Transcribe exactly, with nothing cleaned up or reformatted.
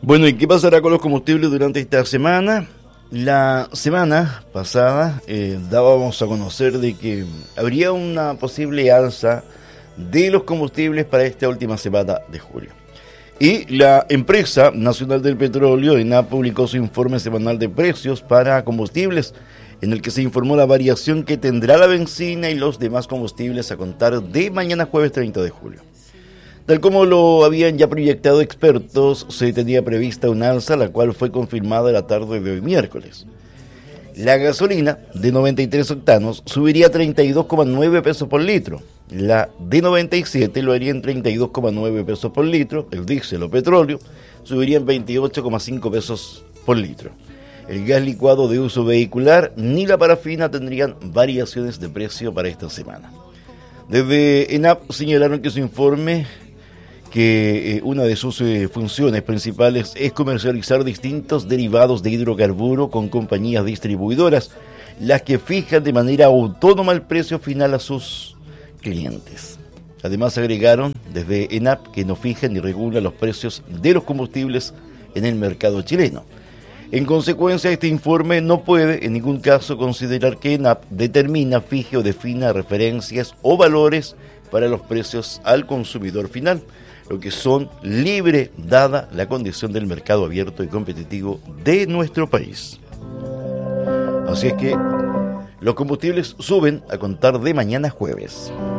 Bueno, ¿y qué pasará con los combustibles durante esta semana? La semana pasada eh, dábamos a conocer de que habría una posible alza de los combustibles para esta última semana de julio. Y la empresa nacional del petróleo, ENAP, publicó su informe semanal de precios para combustibles, en el que se informó la variación que tendrá la benzina y los demás combustibles a contar de mañana jueves treinta de julio. Tal como lo habían ya proyectado expertos, se tenía prevista una alza, la cual fue confirmada la tarde de hoy miércoles. La gasolina de noventa y tres octanos subiría a treinta y dos coma nueve pesos por litro. La de noventa y siete lo haría en treinta y dos coma nueve pesos por litro. El diésel o petróleo subiría en veintiocho coma cinco pesos por litro. El gas licuado de uso vehicular ni la parafina tendrían variaciones de precio para esta semana. Desde ENAP señalaron que su informe que eh, una de sus eh, funciones principales es comercializar distintos derivados de hidrocarburo con compañías distribuidoras, las que fijan de manera autónoma el precio final a sus clientes. Además agregaron desde ENAP que no fija ni regula los precios de los combustibles en el mercado chileno. En consecuencia, este informe no puede en ningún caso considerar que ENAP determina, fije o defina referencias o valores para los precios al consumidor final, lo que son libre dada la condición del mercado abierto y competitivo de nuestro país. Así es que los combustibles suben a contar de mañana jueves.